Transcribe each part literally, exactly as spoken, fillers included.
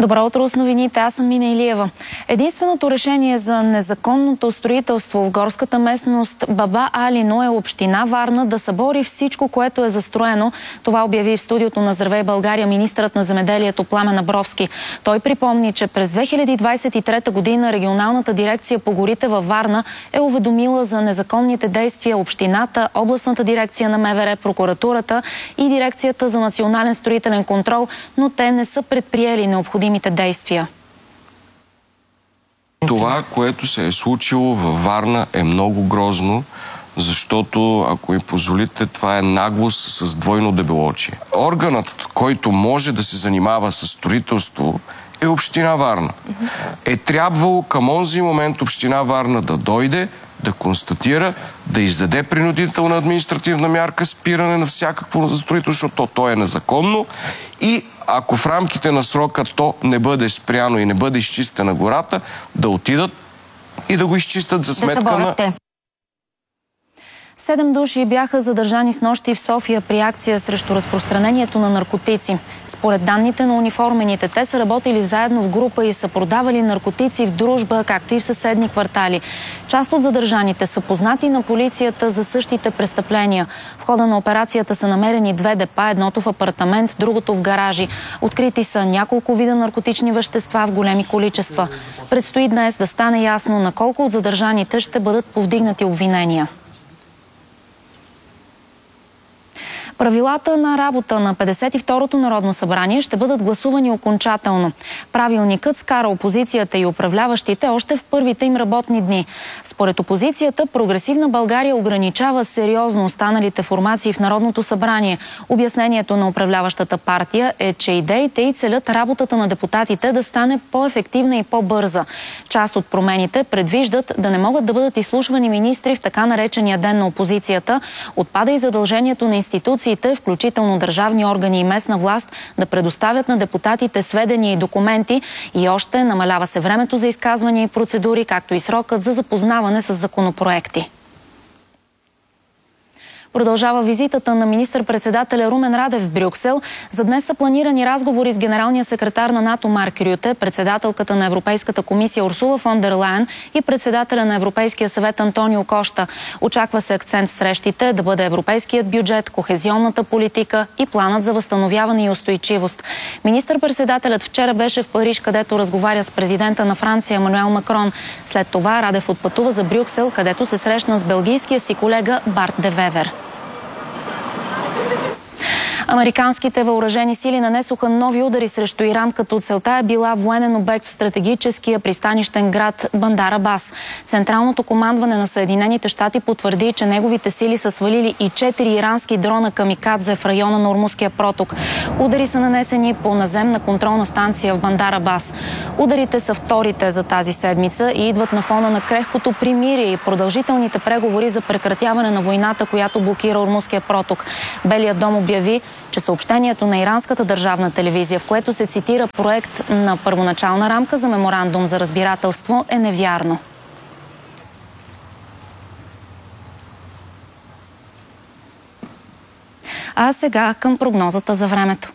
Добро утро с новините. Аз съм Мина Илиева. Единственото решение за незаконното строителство в горската местност Баба Алино е община Варна да събори всичко, което е застроено. Това обяви в студиото на Здравей България министърът на земеделието Пламен Абровски. Той припомни, че през две хиляди двадесет и трета година регионалната дирекция по горите във Варна е уведомила за незаконните действия общината, областната дирекция на МВР, прокуратурата и дирекцията за национален строителен контрол, но те не са предприели необходимите действия. Това, което се е случило във Варна, е много грозно, защото, ако ми позволите, това е наглост с двойно дебелоочие. Органът, който може да се занимава с строителство, е община Варна. Е трябвало към онзи момент община Варна да дойде, да констатира, да издаде принудителна административна мярка, спиране на всякакво строителство, то, то е незаконно, и ако в рамките на срока то не бъде спряно и не бъде изчистена гората, да отидат и да го изчистят за сметка на... Седем души бяха задържани снощи в София при акция срещу разпространението на наркотици. Според данните на униформените, те са работили заедно в група и са продавали наркотици в Дружба, както и в съседни квартали. Част от задържаните са познати на полицията за същите престъпления. В хода на операцията са намерени две депа, едното в апартамент, другото в гаражи. Открити са няколко вида наркотични вещества в големи количества. Предстои днес да стане ясно на колко от задържаните ще бъдат повдигнати обвинения. Правилата на работа на петдесет и второто Народно събрание ще бъдат гласувани окончателно. Правилникът скара опозицията и управляващите още в първите им работни дни. Според опозицията, Прогресивна България ограничава сериозно останалите формации в Народното събрание. Обяснението на управляващата партия е, че идеите и целят работата на депутатите да стане по-ефективна и по-бърза. Част от промените предвиждат да не могат да бъдат изслушвани министри в така наречения ден на опозицията. Отпада и задължението на институции, включително държавни органи и местна власт, да предоставят на депутатите сведения и документи, и още намалява се времето за изказвания и процедури, както и срокът за запознаване с законопроекти. Продължава визитата на министър-председателя Румен Радев в Брюксел. За днес са планирани разговори с генералния секретар на НАТО Марк Рюте, председателката на Европейската комисия Урсула фон дер Лайен и председателя на Европейския съвет Антонио Кошта. Очаква се акцент в срещите да бъде европейският бюджет, кохезионната политика и планът за възстановяване и устойчивост. Министър-председателят вчера беше в Париж, където разговаря с президента на Франция Емануел Макрон. След това Радев отпътува за Брюксел, където се срещна с белгийския си колега Барт де Вевер. Американските въоръжени сили нанесоха нови удари срещу Иран, като целта е била военен обект в стратегическия пристанищен град Бандар Абас. Централното командване на Съединените щати потвърди, че неговите сили са свалили и четири ирански дрона камикадзе в района на Ормузския проток. Удари са нанесени по наземна контролна станция в Бандар Абас. Ударите са вторите за тази седмица и идват на фона на крехкото примирие и продължителните преговори за прекратяване на войната, която блокира Ормузския проток. Белият дом обяви, че съобщението на иранската държавна телевизия, в което се цитира проект на първоначална рамка за меморандум за разбирателство, е невярно. А сега към прогнозата за времето.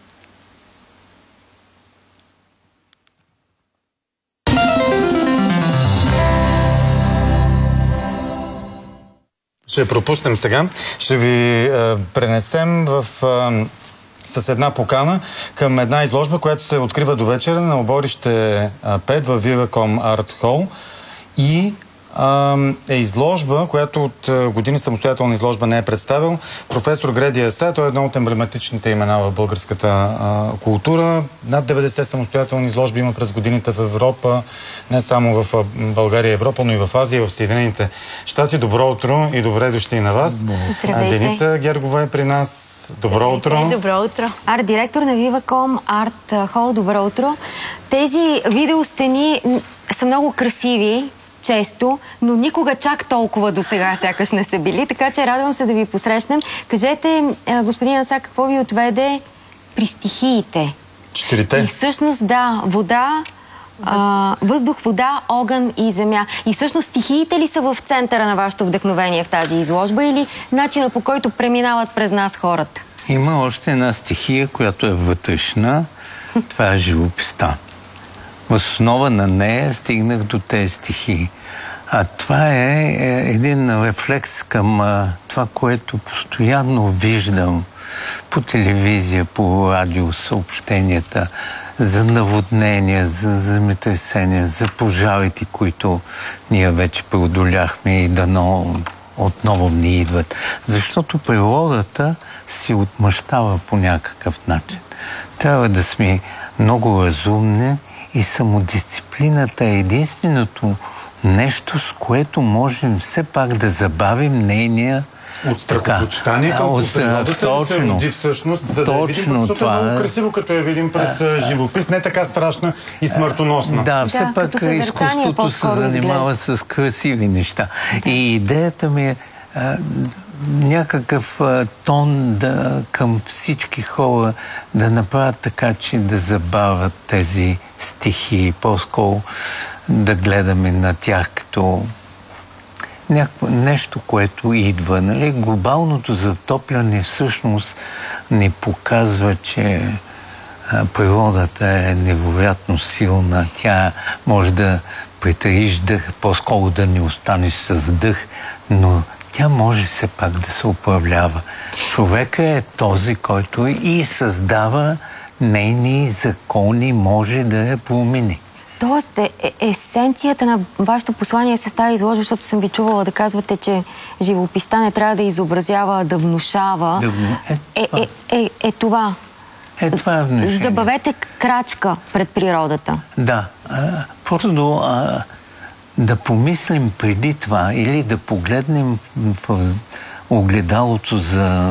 Ще пропуснем сега. Ще ви е, пренесем в, е, с една покана към една изложба, която се открива до вечера на оборище пет в Viva.com Art Hall. И е изложба, която от години самостоятелна изложба не е представил професор Греди Аса. Той е едно от емблематичните имена в българската а, култура. Над деветдесет самостоятелни изложби има през годините в Европа, не само в България и Европа, но и в Азия и в Съединените щати. Добро утро и добре дошли на вас. Здравейте. Деница Гергова е при нас. Добро утро. Добро утро. Арт-директор на Viva.com Art Hall. Добро утро. Тези видеостени са много красиви, често, но никога чак толкова до сега сякаш не са били, така че радвам се да ви посрещнем. Кажете, господин Аса, какво ви отведе при стихиите? Четирите. И всъщност, да, вода, а, въздух, вода, огън и земя. И всъщност стихиите ли са в центъра на вашето вдъхновение в тази изложба или начина, по който преминават през нас хората? Има още една стихия, която е вътрешна. Това е живописта. в основа на нея стигнах до тези стихи. А това е един рефлекс към а, това, което постоянно виждам по телевизия, по радио, съобщенията за наводнения, за земетресения, за пожарите, които ние вече преодоляхме и дано отново ни идват. Защото природата си отмъщава по някакъв начин. Трябва да сме много разумни и самодисциплината е единственото нещо, с което можем все пак да забавим нейния от страхопочитание към от, природата точно, се роди всъщност, за да я видим, защото това, е много красиво, като я видим през а, живопис, не така страшна и смъртоносна. Да, все да, пак изкуството се занимава изглежда с красиви неща. Да. И идеята ми е а, някакъв а, тон да, към всички хора да направят така, че да забавят тези стихи, по-скоро да гледаме на тях като някакво нещо, което идва. Нали? Глобалното затопляне всъщност ни показва, че а, природата е невероятно силна. Тя може да притаиш дъх, по-скоро да не остане с дъх, но тя може все пак да се управлява. Човека е този, който и създава нейни закони, може да я промени. Тоест, е, е, есенцията на вашето послание се става изложба, защото съм ви чувала да казвате, че живописта не трябва да изобразява, да внушава. Да вну... е, е, е, е, е това. Е, това е внушение. Забавете крачка пред природата. Да. А, просто а, да помислим преди това или да погледнем в огледалото за,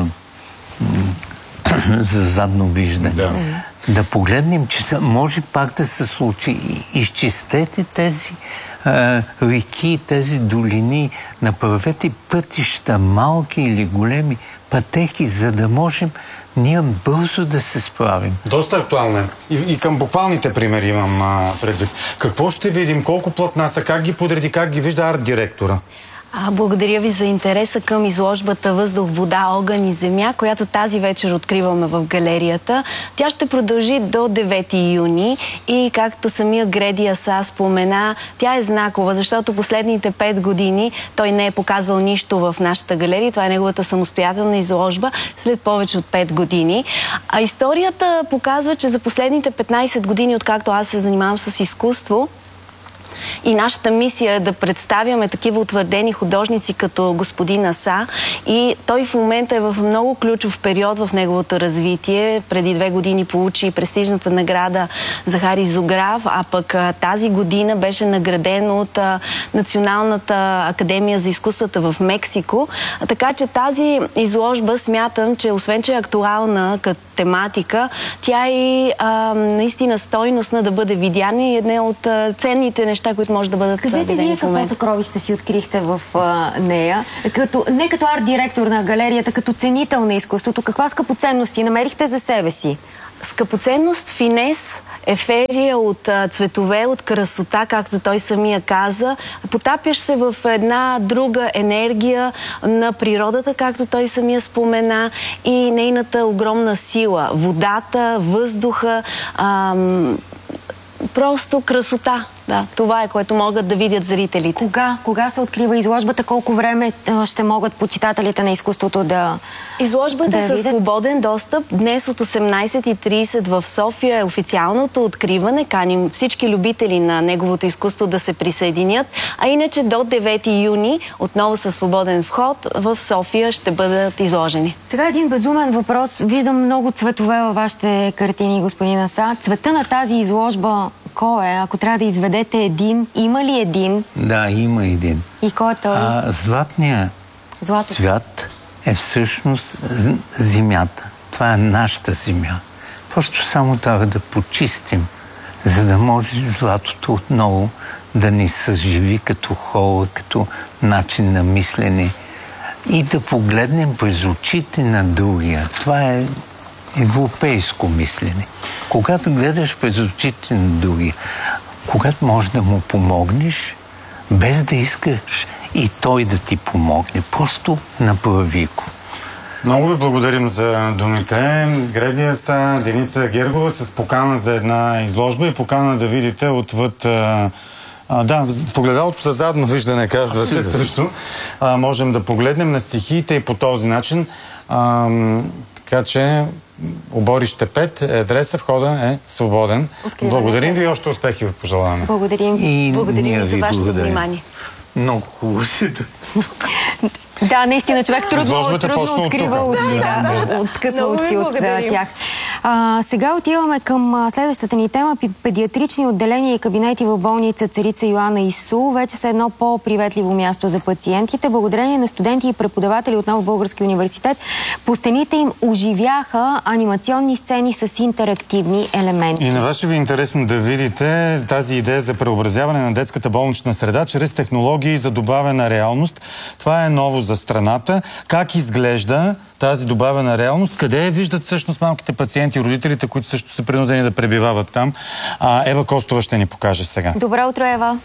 за задно виждане. Да. Да погледнем, че може пак да се случи. Изчистете тези а, реки, тези долини, направете пътища, малки или големи пътеки, за да можем ние бързо да се справим. Доста актуално е. И, и към буквалните примери имам а, предвид. Какво ще видим? Колко платна са? Как ги подреди? Как ги вижда арт-директора? А, благодаря ви за интереса към изложбата "Въздух, вода, огън и земя", която тази вечер откриваме в галерията. Тя ще продължи до девети юни и, както самия Греди Аса спомена, тя е знакова, защото последните пет години той не е показвал нищо в нашата галерия. Това е неговата самостоятелна изложба след повече от пет години. А историята показва, че за последните петнайсет години, откакто аз се занимавам с изкуство, и нашата мисия е да представяме такива утвърдени художници като господин Аса, и той в момента е в много ключов период в неговото развитие. Преди две години получи престижната награда Захари Зограф, а пък тази година беше награден от Националната академия за изкуствата в Мексико. Така че тази изложба смятам, че освен че е актуална като тематика, тя е а, наистина стойностна да бъде видяна и една от а, ценните неща, които може да бъдат Кажете вие какво съкровище си открихте в а, нея? Като, не като арт-директор на галерията, като ценител на изкуството, каква скъпоценност намерихте за себе си? Скъпоценност, финес, еферия от а, цветове, от красота, както той самия каза. Потапяш се в една друга енергия на природата, както той самия спомена, и нейната огромна сила. Водата, въздуха, ам, просто красота. Да, това е, което могат да видят зрителите. Кога? Кога се открива изложбата? Колко време ще могат почитателите на изкуството да Изложбата да е със свободен достъп. Днес от осемнайсет и трийсет в София е официалното откриване. Каним всички любители на неговото изкуство да се присъединят. А иначе до девети юни, отново със свободен вход, в София ще бъдат изложени. Сега един безумен въпрос. Виждам много цветове във вашите картини, господин Аса. Цвета на тази изложба кой е? Ако трябва да изведете един, има ли един? Да, има един. И кой е той? А, златният Златото. цвят е всъщност земята. Това е нашата земя. Просто само трябва да почистим, за да може златото отново да ни съживи като хора, като начин на мислене и да погледнем през очите на другия. Това е европейско мислене. Когато гледаш през очите на другия, когато можеш да му помогнеш, без да искаш и той да ти помогне, просто направи го. Много ви благодарим за думите. Гредия са Деница Гергова с покана за една изложба и покана да видите отвъд... А, а, да, в огледалото за задно виждане, казвате, също. А, можем да погледнем на стихиите и по този начин. А, така че Оборище пет, адреса, входа е свободен. Откриваме. Благодарим ви и още успехи ви пожелаваме. Благодарим. И Благодарим ви за вашето благодарим. внимание. Много хубаво си да тук. Да, наистина, човек трудно, Изложбата трудно почна от открива тук. очи, да, да, откъсва Много ви очи от благодарим. тях. А, сега отиваме към а, следващата ни тема. Педиатрични отделения и кабинети в болница Царица Йоана ИСУЛ вече са едно по-приветливо място за пациентите. Благодарение на студенти и преподаватели от Нов български университет, по стените им оживяха анимационни сцени с интерактивни елементи. И на вас ще ви е интересно да видите тази идея за преобразяване на детската болнична среда чрез технологии за добавена реалност. Това е ново за страната. Как изглежда тази добавена реалност? Къде я виждат всъщност малките пациенти и родителите, които също са принудени да пребивават там? А, Ева Костова ще ни покаже сега. Добро утро, Ева.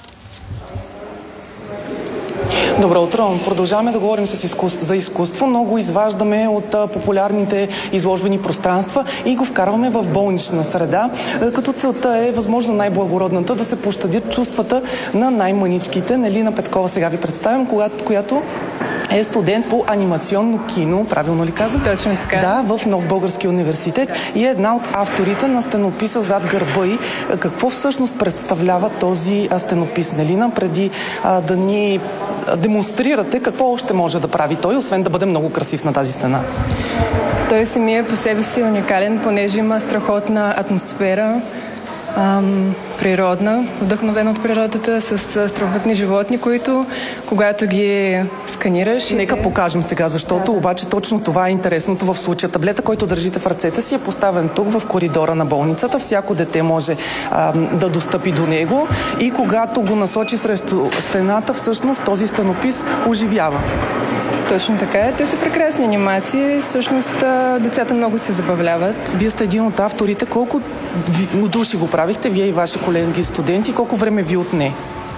Добро утро. Продължаваме да говорим с изкуство, за изкуство, но го изваждаме от а, популярните изложбени пространства и го вкарваме в болнична среда, а, като целта е възможно най-благородната да се пощадят чувствата на най-мъничките. Нелина Петкова сега ви представям, когато, която е студент по анимационно кино, правилно ли казах? Точно така. Да, в Нов български университет и е една от авторите на стенописа Зад гърба й. Какво всъщност представлява този стенопис, Нелина, преди а, да ни демонстрирате какво още може да прави той, освен да бъде много красив на тази стена? Той самия по себе си е уникален, понеже има страхотна атмосфера, ам, природна, вдъхновена от природата, с страхотни животни, които, когато ги сканираш... Нека и... покажем сега, защото да. Обаче точно това е интересното в случая. Таблета, който държите в ръцете си, е поставен тук в коридора на болницата. Всяко дете може а, да достъпи до него и когато го насочи срещу стената, всъщност този стенопис оживява. Точно така. Те са прекрасни анимации. Всъщност децата много се забавляват. Вие сте един от авторите. Колко души го правихте, вие и ваши колеги студенти? Колко време ви отне?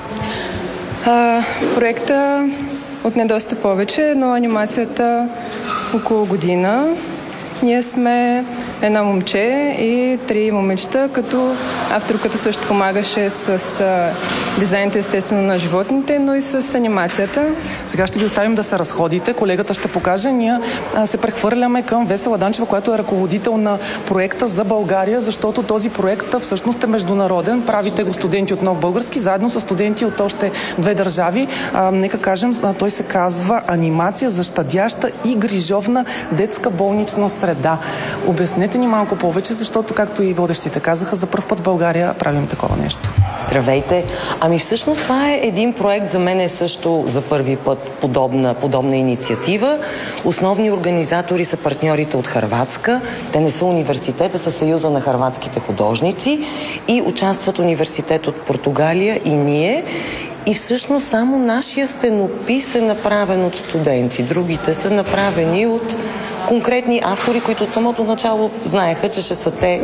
А, проекта отне доста повече, но анимацията около година. Ние сме една момче и три момичета, като авторката също помагаше с а, дизайните естествено на животните, но и с анимацията. Сега ще ви оставим да се разходите. Колегата ще покаже. Ние а, се прехвърляме към Весела Данчева, която е ръководител на проекта за България, защото този проект всъщност е международен. Правите го студенти от Нов български, заедно с студенти от още две държави. А, нека кажем, а, той се казва Анимация за щадяща и грижовна детска болнична среда. Обяснете ни малко повече, защото, както и водещите казаха, за пръв път в България правим такова нещо. Здравейте! Ами всъщност това е един проект, за мен е също за първи път подобна, подобна инициатива. Основни организатори са партньорите от Хърватска. Те не са университета, са Съюза на хърватските художници и участват университет от Португалия и ние. И всъщност само нашия стенопис е направен от студенти. Другите са направени от конкретни автори, които от самото начало знаеха, че ще са те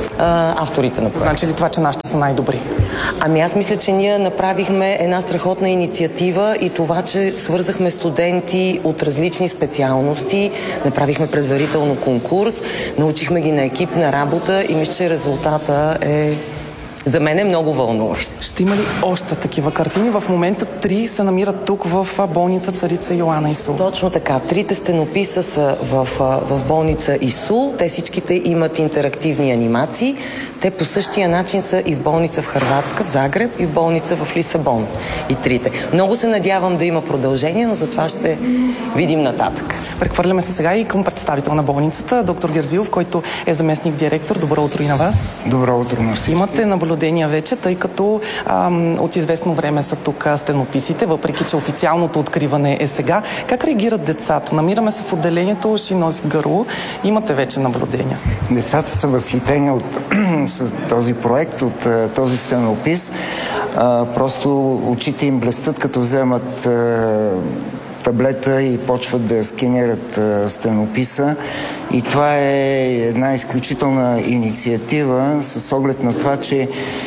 а, авторите на проекта. Значи ли това, че нашите са най-добри? Ами аз мисля, че ние направихме една страхотна инициатива и това, че свързахме студенти от различни специалности, направихме предварително конкурс, научихме ги на екипна работа и мисля, че резултата е... За мен е много вълнуващо. Ще има ли още такива картини? В момента три се намират тук в болница Царица Йоана ИСУЛ. Точно така. Трите стенописа са в, в болница ИСУЛ. Те всичките имат интерактивни анимации. Те по същия начин са и в болница в Хърватска, в Загреб, и в болница в Лисабон. И трите. Много се надявам да има продължение, но за това ще видим нататък. Прехвърляме се сега и към представител на болницата, доктор Герзилов, който е заместник директор. Добро утро и на вас. Добро утро на всички. Имате наблюдения вече, тъй като ам, от известно време са тук стенописите, въпреки че официалното откриване е сега. Как реагират децата? Намираме се в отделението Шинози Гърло. Имате вече наблюдения. Децата са възхитени от с този проект, от този стенопис. А, просто очите им блестят, като вземат а, таблета и почват да сканират а, стенописа. И това е една изключителна инициатива с оглед на това, че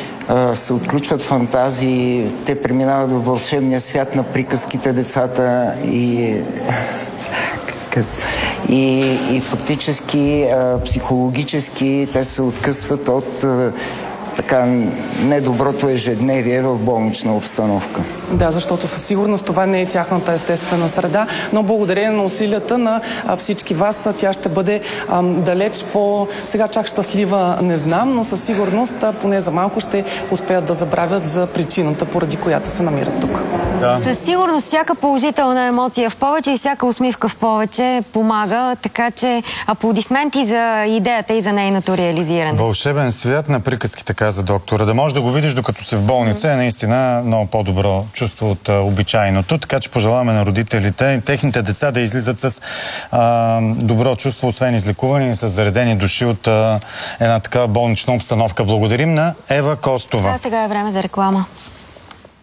а, се отключват фантазии, те преминават във вълшебния свят на приказките, децата, и И, и фактически а, психологически те се откъсват от а, така недоброто ежедневие в болнична обстановка. Да, защото със сигурност това не е тяхната естествена среда, но благодарение на усилията на а, всички вас, тя ще бъде а, далеч по... Сега чак щастлива не знам, но със сигурност а, поне за малко ще успеят да забравят за причината, поради която се намират тук. Да. Със сигурност всяка положителна емоция в повече и всяка усмивка в повече помага, така че аплодисменти за идеята и за нейното реализиране. Вълшебен свят на приказките, каза доктора. Да можеш да го видиш докато си в болница е наистина много по-добро чувство от а, обичайното, така че пожелаваме на родителите и техните деца да излизат с а, добро чувство, освен излекувани и с заредени души от а, една такава болнична обстановка. Благодарим на Ева Костова. Да, сега е време за реклама.